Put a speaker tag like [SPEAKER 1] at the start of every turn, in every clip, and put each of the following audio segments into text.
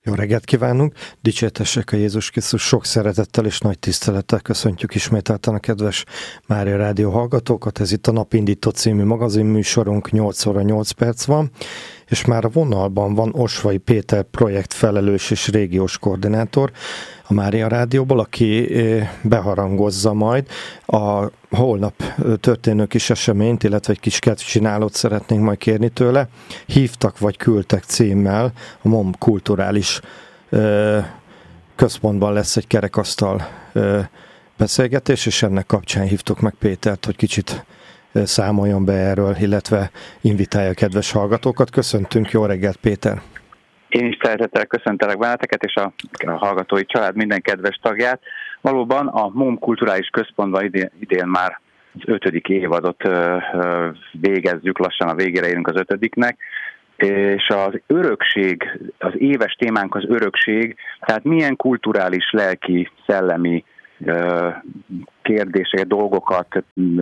[SPEAKER 1] Jó reggelt kívánunk! Dicsértessék a Jézus Krisztus, sok szeretettel és nagy tisztelettel köszöntjük ismételten a kedves Mária Rádió hallgatókat. Ez itt a Napindító című magazinműsorunk, 8 óra 8 perc van, és már a vonalban van Osvai Péter projektfelelős és régiós koordinátor a Mária Rádióból, aki beharangozza majd a holnap történő kis eseményt, illetve egy kis kedvcsinálót szeretnénk majd kérni tőle. Hívtak vagy küldtek címmel, a MOM kulturális központban lesz egy kerekasztal beszélgetés, és ennek kapcsán hívtuk meg Pétert, hogy kicsit számoljon be erről, illetve invitálja a kedves hallgatókat. Köszöntünk, jó reggelt, Péter!
[SPEAKER 2] Én is szeretettel köszöntelek benneteket, és a hallgatói család minden kedves tagját. Valóban a MOM kulturális központban idén már az 5. évadot végezzük, lassan a végére érünk az 5-nek, és az örökség, az éves témánk az örökség, tehát milyen kulturális, lelki, szellemi kérdéseket, dolgokat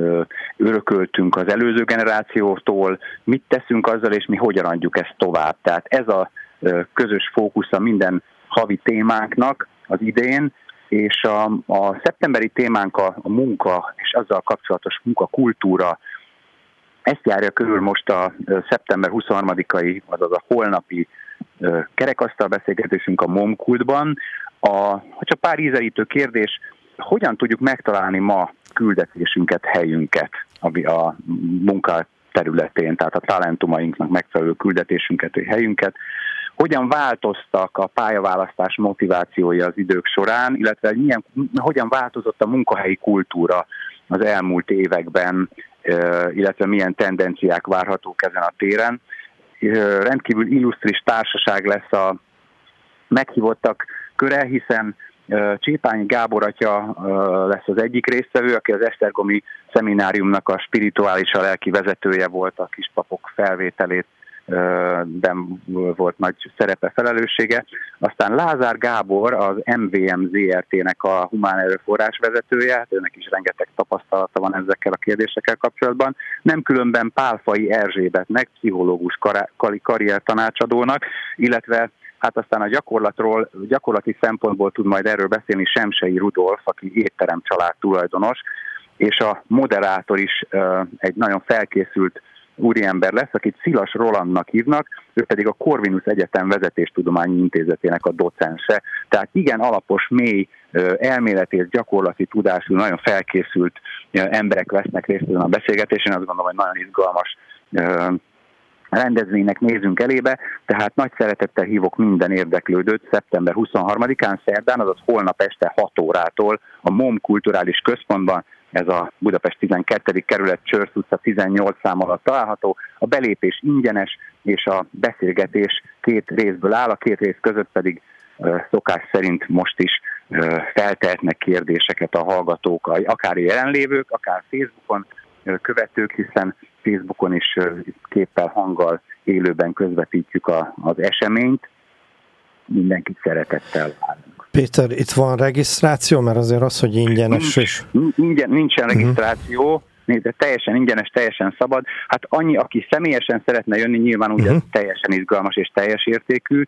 [SPEAKER 2] örököltünk az előző generációtól, mit teszünk azzal, és mi hogyan adjuk ezt tovább. Tehát ez a közös fókusza minden havi témánknak az idén, és a szeptemberi témánk a munka, és azzal kapcsolatos munkakultúra. Ezt járja körül most a szeptember 23-ai, azaz a holnapi kerekasztal beszélgetésünk a MOM kultban. Csak pár ízelítő kérdés, hogyan tudjuk megtalálni ma küldetésünket, helyünket a munka területén, tehát a talentumainknak megfelelő küldetésünket, helyünket, hogyan változtak a pályaválasztás motivációja az idők során, illetve hogyan változott a munkahelyi kultúra az elmúlt években, illetve milyen tendenciák várhatók ezen a téren. Rendkívül illusztris társaság lesz a meghívottak köre, hiszen Csépányi Gábor atya lesz az egyik résztvevő, aki az Esztergomi Szemináriumnak a spirituális, a lelki vezetője volt, a kispapok felvételét de volt nagy szerepe, felelőssége. Aztán Lázár Gábor, az MVM ZRT-nek a humán erőforrás vezetője, hát őnek is rengeteg tapasztalata van ezekkel a kérdésekkel kapcsolatban. Nem különben Pálfai Erzsébetnek, pszichológus karriertanácsadónak, illetve hát aztán a gyakorlati szempontból tud majd erről beszélni Semsei Rudolf, aki étterem család tulajdonos, és a moderátor is egy nagyon felkészült úriember lesz, akit Szilas Rolandnak hívnak, ő pedig a Corvinus Egyetem Vezetéstudományi Intézetének a docense. Tehát igen alapos, mély elméleti és gyakorlati tudású, nagyon felkészült emberek vesznek részt ezen a beszélgetésen. Azt gondolom, hogy nagyon izgalmas rendezvénynek nézünk elébe, tehát nagy szeretettel hívok minden érdeklődőt szeptember 23-án szerdán, azaz holnap este 6 órától a MOM kulturális központban, ez a Budapest 12. kerület Csörsz utca 18 szám alatt található. A belépés ingyenes, és a beszélgetés 2 részből áll, a 2 rész között pedig szokás szerint most is feltehetnek kérdéseket a hallgatók, akár jelenlévők, akár Facebookon követők, hiszen Facebookon is képpel, hanggal élőben közvetítjük az eseményt. Mindenkit szeretettel várunk.
[SPEAKER 1] Péter, itt van regisztráció, mert azért az, hogy ingyenes
[SPEAKER 2] nincsen regisztráció, de teljesen ingyenes, teljesen szabad. Hát annyi, aki személyesen szeretne jönni, nyilván ugye teljesen izgalmas és teljes értékű.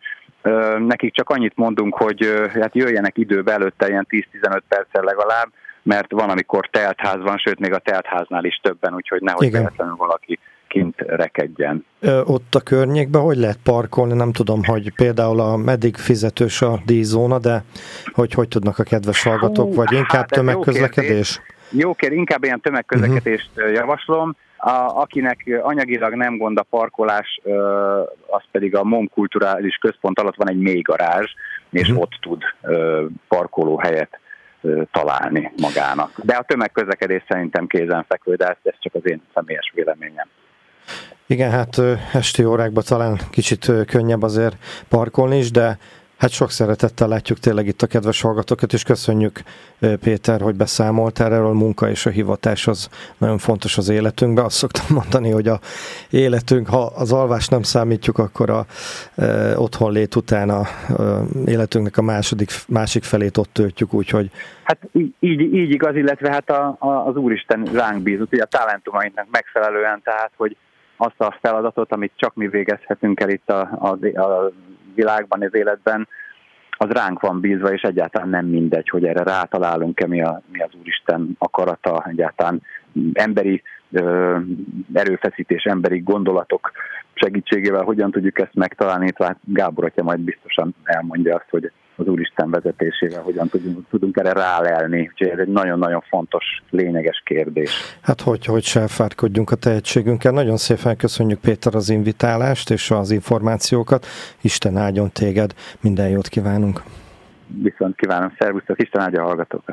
[SPEAKER 2] Nekik csak annyit mondunk, hogy hát jöjjenek időbe előtte, ilyen 10-15 perccel legalább, mert van, amikor teltház van, sőt, még a teltháznál is többen, úgyhogy nehogy véletlenül valaki kint rekedjen.
[SPEAKER 1] Ott a környékben hogy lehet parkolni? Nem tudom, hogy például meddig fizetős a díjzóna, de hogy tudnak a kedves hallgatók, vagy inkább tömegközlekedés?
[SPEAKER 2] Jó kérdés, inkább ilyen tömegközlekedést javaslom. Akinek anyagilag nem gond a parkolás, az pedig a MOM kulturális központ alatt van egy mély garázs, és ott tud parkolóhelyet találni magának. De a tömegközlekedés szerintem kézenfekvő, de ez csak az én személyes véleményem.
[SPEAKER 1] Igen, hát esti órákban talán kicsit könnyebb azért parkolni is, de hát sok szeretettel látjuk tényleg itt a kedves hallgatókat, és köszönjük, Péter, hogy beszámoltál erről. A munka és a hivatás az nagyon fontos az életünkben. Azt szoktam mondani, hogy a életünk, ha az alvást nem számítjuk, akkor a otthonlét után a életünknek a másik felét ott töltjük, úgyhogy...
[SPEAKER 2] Hát így igaz, illetve hát az Úristen ránk bízott, ugye a talentumainknak megfelelően, tehát, hogy azt a feladatot, amit csak mi végezhetünk el itt a világban, az életben, az ránk van bízva, és egyáltalán nem mindegy, hogy erre rátalálunk-e, mi az Úristen akarata, egyáltalán emberi erőfeszítés, emberi gondolatok segítségével hogyan tudjuk ezt megtalálni. Tehát Gábor atya majd biztosan elmondja azt, hogy az Úristen vezetésével hogyan tudunk erre rálelni. Úgyhogy ez egy nagyon-nagyon fontos, lényeges kérdés.
[SPEAKER 1] Hát hogy se elfárkodjunk a tehetségünkkel. Nagyon szépen köszönjük, Péter, az invitálást és az információkat. Isten áldjon téged, minden jót kívánunk.
[SPEAKER 2] Viszont kívánom, szervusztok, Isten áldja a hallgatókat.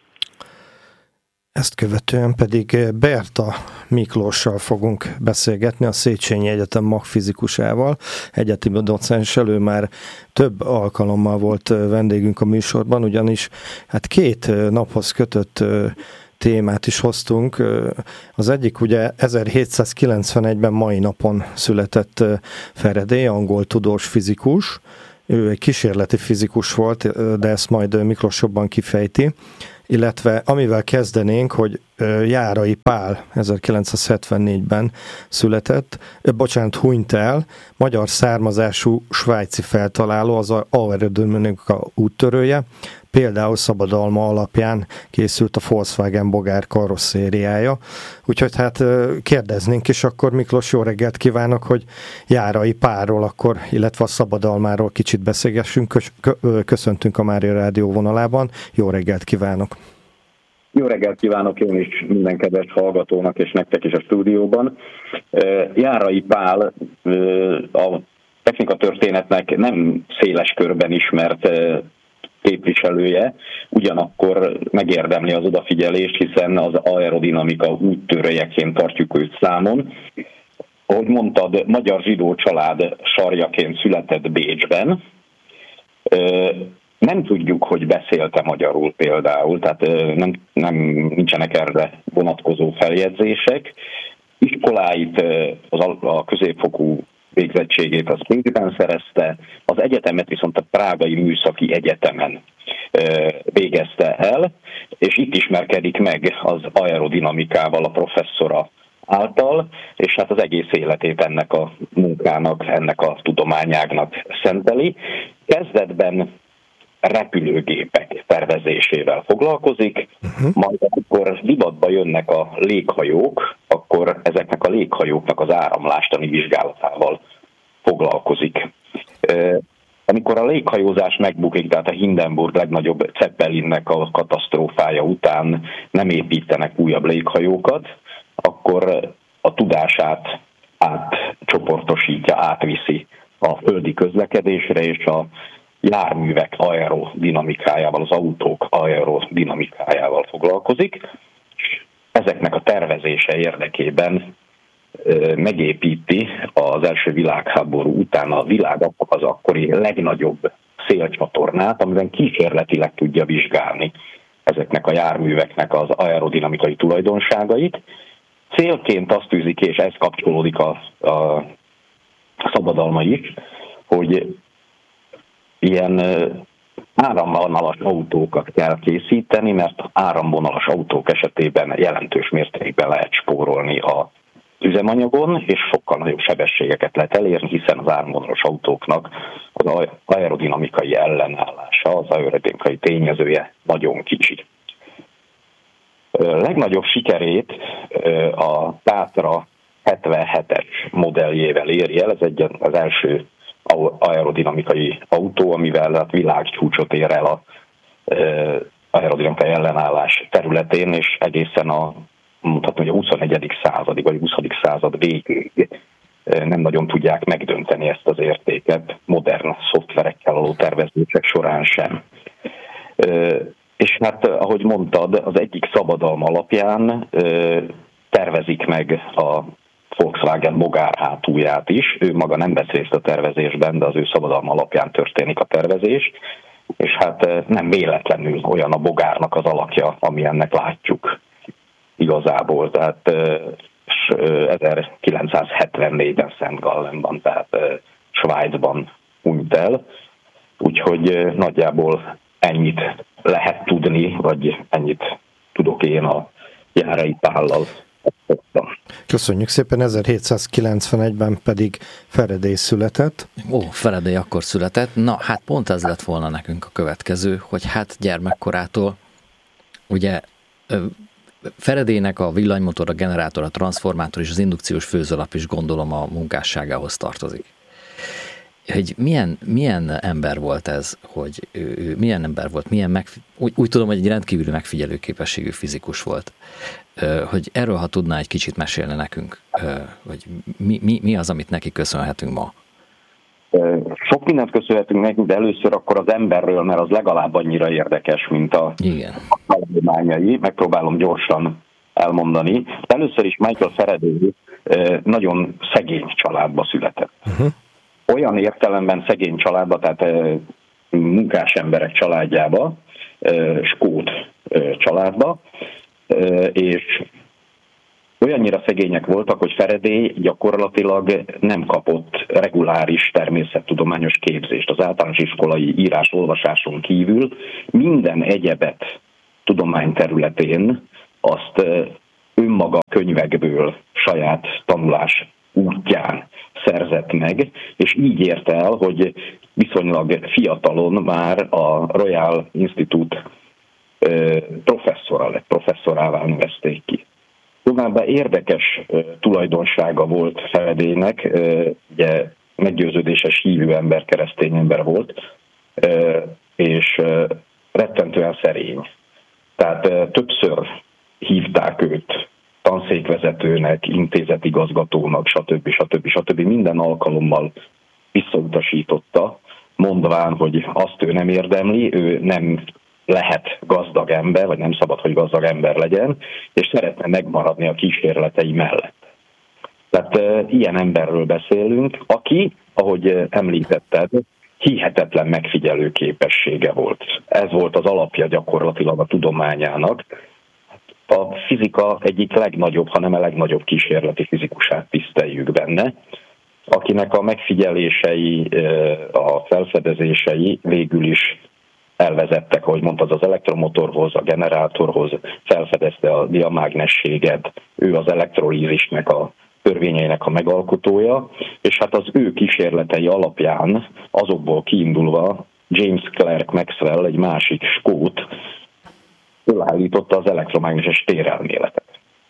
[SPEAKER 1] Ezt követően pedig Berta Miklóssal fogunk beszélgetni, a Széchenyi Egyetem magfizikusával, egyetemi docenssel. Ő már több alkalommal volt vendégünk a műsorban, ugyanis hát 2 naphoz kötött témát is hoztunk. Az egyik ugye 1791-ben mai napon született Faraday, angol tudós fizikus. Ő egy kísérleti fizikus volt, de ezt majd Miklós jobban kifejti. Illetve amivel kezdenénk, hogy Járai Pál 1974-ben született, hunyt el, magyar származású svájci feltaláló, az aerodinamika úttörője, például szabadalma alapján készült a Volkswagen Bogár karosszériája. Úgyhogy hát kérdeznénk is akkor, Miklós, jó reggelt kívánok, hogy Járai Pálról akkor, illetve a szabadalmáról kicsit beszélgessünk. Köszöntünk a Mária Rádió vonalában. Jó reggelt kívánok!
[SPEAKER 3] Jó reggelt kívánok én is minden kedves hallgatónak, és nektek is a stúdióban. Járai Pál a technikatörténetnek nem széles körben ismert képviselője, ugyanakkor megérdemli az odafigyelést, hiszen az aerodinamika úttörőjeként tartjuk őt számon. Ahogy mondtad, magyar zsidó család sarjaként született Bécsben. Nem tudjuk, hogy beszélte magyarul például, tehát nincsenek erre vonatkozó feljegyzések. Iskoláit, a középfokú végzettségét az Bécsben szerezte, az egyetemet viszont a Prágai Műszaki Egyetemen végezte el, és itt ismerkedik meg az aerodinamikával a professzora által, és hát az egész életét ennek a munkának, ennek a tudományágnak szenteli. Kezdetben repülőgépek tervezésével foglalkozik, majd amikor divatba jönnek a léghajók, akkor ezeknek a léghajóknak az áramlástani vizsgálatával foglalkozik. Amikor a léghajózás megbukik, tehát a Hindenburg legnagyobb Zeppelinnek a katasztrófája után nem építenek újabb léghajókat, akkor a tudását átcsoportosítja, átviszi a földi közlekedésre, és a járművek aerodinamikájával, az autók aerodinamikájával foglalkozik. Ezeknek a tervezése érdekében megépíti az első világháború után a világ az akkori legnagyobb szélcsatornát, amiben kísérletileg tudja vizsgálni ezeknek a járműveknek az aerodinamikai tulajdonságait. Célként azt tűzi ki, és ez kapcsolódik a szabadalma is, hogy ilyen áramvonalas autókat kell készíteni, mert áramvonalas autók esetében jelentős mértékben lehet spórolni a üzemanyagon, és sokkal nagyobb sebességeket lehet elérni, hiszen az áramvonalas autóknak az aerodinamikai ellenállása, az aerodinamikai tényezője nagyon kicsi. Legnagyobb sikerét a Tatra 77-es modelljével éri el, ez az első aerodinamikai autó, amivel a világcsúcsot ér el az aerodinamikai ellenállás területén, és egészen mondhatni, hogy a 21. századi vagy 20. század végéig nem nagyon tudják megdönteni ezt az értéket, modern szoftverekkel való tervezések során sem. És hát, ahogy mondtad, az egyik szabadalom alapján tervezik meg a Volkswagen Bogár hátulját is. Ő maga nem vesz részt a tervezésben, de az ő szabadalma alapján történik a tervezés, és hát nem véletlenül olyan a Bogárnak az alakja, ami ennek látjuk igazából. Tehát 1974-ben Szent Gallenban, tehát Svájcban hunyt el, úgyhogy nagyjából ennyit lehet tudni, vagy ennyit tudok én a Járai Pállal.
[SPEAKER 1] Köszönjük szépen, 1791-ben pedig Faraday született.
[SPEAKER 4] Faraday akkor született. Na, hát pont ez lett volna nekünk a következő, hogy hát gyermekkorától, ugye Faradaynek a villanymotor, a generátor, a transformátor és az indukciós főzőlap is gondolom a munkásságához tartozik. Hogy milyen ember volt ez, hogy ő milyen ember volt, úgy tudom, hogy egy rendkívüli megfigyelőképességű fizikus volt. Hogy erről, ha tudná egy kicsit mesélni nekünk, hogy mi az, amit neki köszönhetünk ma?
[SPEAKER 3] Sok mindent köszönhetünk nekünk, de először akkor az emberről, mert az legalább annyira érdekes, mint a tanulmányai. Megpróbálom gyorsan elmondani. Először is Michael Faraday nagyon szegény családba született. Olyan értelemben szegény családba, tehát munkás emberek családjába, skót családba, és olyannyira szegények voltak, hogy Faraday gyakorlatilag nem kapott reguláris természettudományos képzést. Az általános iskolai írás-olvasáson kívül minden egyebet tudományterületén azt önmaga könyvekből saját tanulás útján szerzett meg, és így érte el, hogy viszonylag fiatalon már a Royal Institute professzorává nevezték ki. Továbbá érdekes tulajdonsága volt Faradaynek, ugye meggyőződéses hívő ember, keresztény ember volt, és rettentően szerény. Tehát többször hívták őt tanszékvezetőnek, intézetigazgatónak, stb. Minden alkalommal visszautasította, mondván, hogy azt ő nem érdemli, ő nem lehet gazdag ember, vagy nem szabad, hogy gazdag ember legyen, és szeretne megmaradni a kísérletei mellett. Tehát ilyen emberről beszélünk, aki, ahogy említetted, hihetetlen megfigyelő képessége volt. Ez volt az alapja gyakorlatilag a tudományának. A fizika egyik legnagyobb, hanem a legnagyobb kísérleti fizikusát tiszteljük benne, akinek a megfigyelései, a felfedezései végül is elvezettek, ahogy mondtad, az elektromotorhoz, a generátorhoz, felfedezte a diamágnességet, ő az elektrolízisnek a törvényeinek a megalkotója, és hát az ő kísérletei alapján, azokból kiindulva James Clerk Maxwell, egy másik skót, felállította az elektromágneses térelméletet.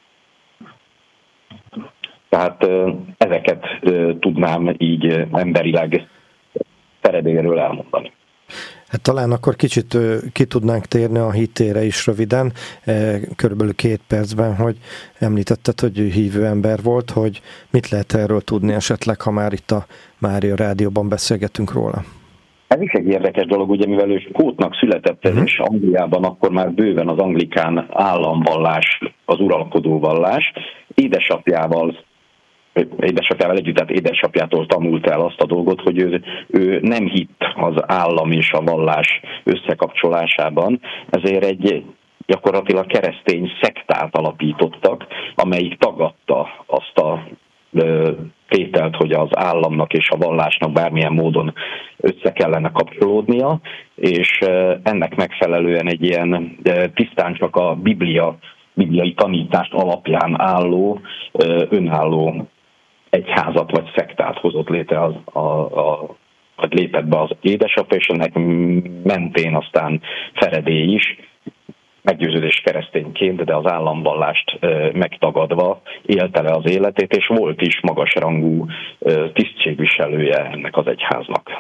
[SPEAKER 3] Tehát ezeket tudnám így emberileg Faradayről elmondani.
[SPEAKER 1] Hát talán akkor kicsit ki tudnánk térni a hitére is röviden, körülbelül 2 percben, hogy említetted, hogy hívő ember volt, hogy mit lehet erről tudni esetleg, ha már itt a Mária Rádióban beszélgetünk róla.
[SPEAKER 3] Ez is egy érdekes dolog, ugye, mivel ő skótnak született, és Angliában akkor már bőven az anglikán államvallás, az uralkodó vallás, édesapjával együtt, tehát édesapjától tanult el azt a dolgot, hogy ő nem hitt az állam és a vallás összekapcsolásában, ezért egy gyakorlatilag keresztény szektát alapítottak, amelyik tagadta azt a tételt, hogy az államnak és a vallásnak bármilyen módon össze kellene kapcsolódnia, és ennek megfelelően egy ilyen tisztán csak a bibliai tanítást alapján álló, önálló egyházat vagy szektát hozott létre vagy lépett be az édesapja, és ennek mentén aztán Faraday is, meggyőződés keresztényként, de az államvallást megtagadva élte le az életét, és volt is magasrangú tisztségviselője ennek az egyháznak.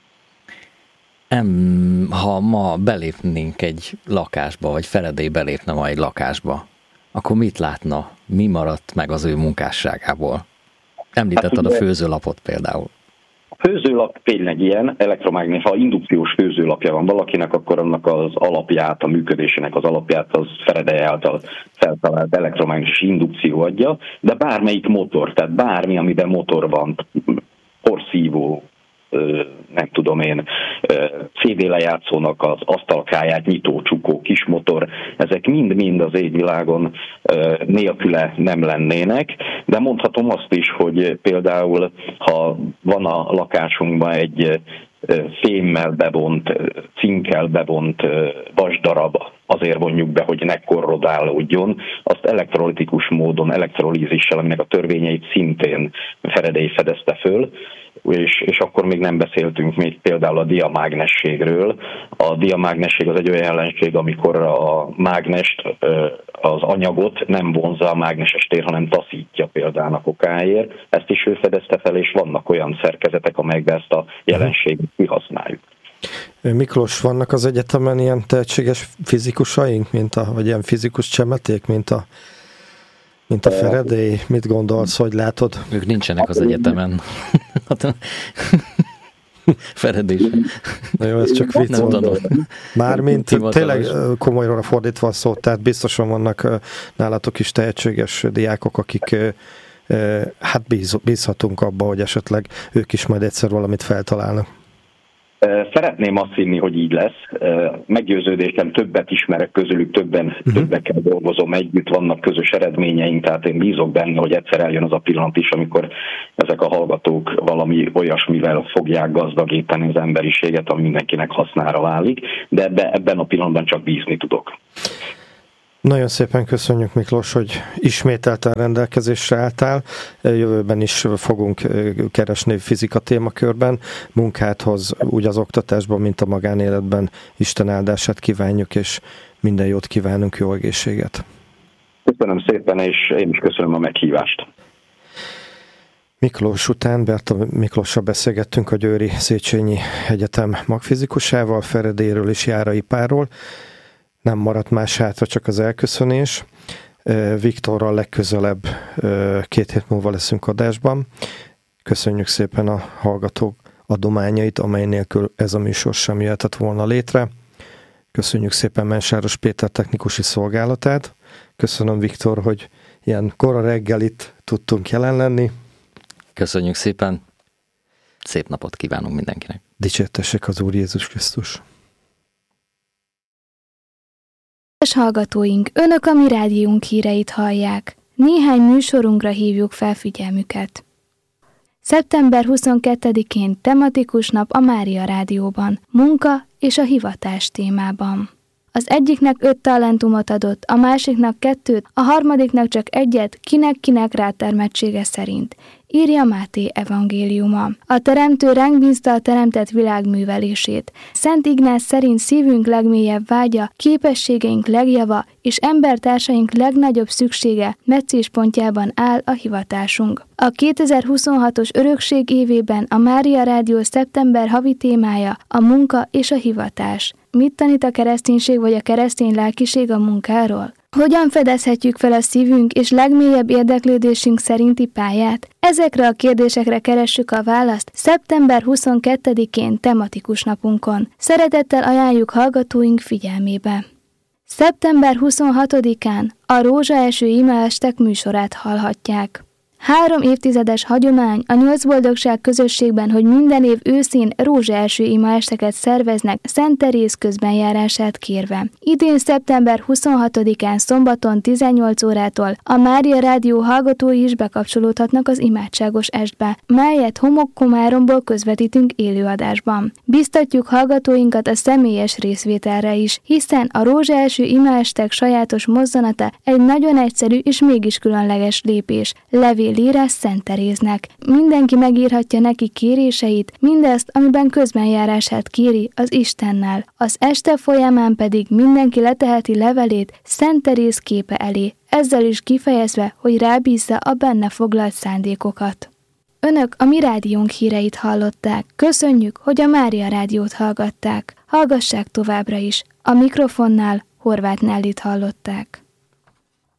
[SPEAKER 4] Ha ma belépnénk egy lakásba, vagy Faraday belépne ma egy lakásba, akkor mit látna? Mi maradt meg az ő munkásságából? Említetted a főzőlapot például.
[SPEAKER 3] A főzőlap tényleg ilyen, elektromágnes, ha indukciós főzőlapja van valakinek, akkor annak az alapját, a működésének az alapját az Faraday által feltalált elektromágneses indukció adja, de bármelyik motor, tehát bármi, amiben motor van, porszívó, nem tudom én, CD lejátszónak az asztalkáját nyitó, csukó, kismotor, ezek mind-mind az égvilágon nélküle nem lennének, de mondhatom azt is, hogy például, ha van a lakásunkban egy fémmel bevont, cinkkel bevont vasdarab azért vonjuk be, hogy ne korrodálódjon, azt elektrolitikus módon, elektrolízissel, aminek a törvényeit szintén Faraday fedezte föl, és akkor még nem beszéltünk még például a diamágnességről. A diamágnesség az egy olyan jelenség, amikor a mágnest, az anyagot nem vonzza a mágneses tér, hanem taszítja például a kokáért. Ezt is ő fedezte fel, és vannak olyan szerkezetek, amelyekben ezt a jelenséget kihasználjuk.
[SPEAKER 1] Miklós, vannak az egyetemen ilyen tehetséges fizikusaink, vagy ilyen fizikus csemeték, mint a Faraday? Mit gondolsz, hogy látod?
[SPEAKER 4] Ők nincsenek az egyetemen. Faraday sem.
[SPEAKER 1] Na jó, ez csak vicc. Mármint tényleg komolyra fordítva a szót, tehát biztosan vannak nálatok is tehetséges diákok, akik hát bízhatunk abba, hogy esetleg ők is majd egyszer valamit feltalálnak.
[SPEAKER 3] Szeretném azt hinni, hogy így lesz. Meggyőződésem, többet ismerek közülük, többekkel dolgozom együtt, vannak közös eredményeink, tehát én bízok benne, hogy egyszer eljön az a pillanat is, amikor ezek a hallgatók valami olyasmivel fogják gazdagítani az emberiséget, ami mindenkinek hasznára válik, de ebben a pillanatban csak bízni tudok.
[SPEAKER 1] Nagyon szépen köszönjük, Miklós, hogy ismételten rendelkezésre álltál. Jövőben is fogunk keresni fizika témakörben. Munkádhoz úgy az oktatásban, mint a magánéletben Isten áldását kívánjuk, és minden jót kívánunk, jó egészséget.
[SPEAKER 3] Köszönöm szépen, és én is köszönöm a meghívást.
[SPEAKER 1] Miklós után Berta Miklóssal beszélgettünk a Győri Széchenyi Egyetem magfizikusával, Faradayről és Járai Pálról. Nem maradt más hátra, csak az elköszönés. Viktorral legközelebb 2 hét múlva leszünk adásban. Köszönjük szépen a hallgatók adományait, amely nélkül ez a műsor sem jöhetett volna létre. Köszönjük szépen Mensáros Péter technikusi szolgálatát. Köszönöm, Viktor, hogy ilyen kora reggel itt tudtunk jelen lenni.
[SPEAKER 4] Köszönjük szépen. Szép napot kívánunk mindenkinek.
[SPEAKER 1] Dicsértessék az Úr Jézus Krisztus.
[SPEAKER 5] Hallgatóink, önök a mi rádiónk híreit hallják. Néhány műsorunkra hívjuk fel figyelmüket. Szeptember 22-én tematikus nap a Mária Rádióban, munka és a hivatás témában. Az egyiknek 5 talentumot adott, a másiknak 2, a harmadiknak csak 1, kinek rátermettsége szerint, írja Máté evangéliuma. A Teremtő ránk bízta a teremtett világ művelését. Szent Ignác szerint szívünk legmélyebb vágya, képességeink legjava és embertársaink legnagyobb szüksége meccéspontjában áll a hivatásunk. A 2026-os örökség évében a Mária Rádió szeptember havi témája a munka és a hivatás. Mit tanít a kereszténység vagy a keresztény lelkiség a munkáról? Hogyan fedezhetjük fel a szívünk és legmélyebb érdeklődésünk szerinti pályát? Ezekre a kérdésekre keressük a választ szeptember 22-én tematikus napunkon. Szeretettel ajánljuk hallgatóink figyelmébe. Szeptember 26-án a Rózsaeső imaestek műsorát hallhatják. 3 évtizedes hagyomány a 8 boldogság közösségben, hogy minden év őszén rózsaeső imaesteket szerveznek Szent Teréz közbenjárását kérve. Idén szeptember 26-án szombaton 18 órától a Mária Rádió hallgatói is bekapcsolódhatnak az imádságos estbe, melyet Homokkomáromból közvetítünk élőadásban. Biztatjuk hallgatóinkat a személyes részvételre is, hiszen a rózsaeső imaestek sajátos mozzanata egy nagyon egyszerű és mégis különleges lépés. Lélírás Szent Teréznek. Mindenki megírhatja neki kéréseit, mindezt, amiben közbenjárását kéri az Istennel. Az este folyamán pedig mindenki leteheti levelét Szent Teréz képe elé, ezzel is kifejezve, hogy rábízza a benne foglalt szándékokat. Önök a mi rádiónk híreit hallották. Köszönjük, hogy a Mária Rádiót hallgatták. Hallgassák továbbra is. A mikrofonnál Horváth Nellit hallották.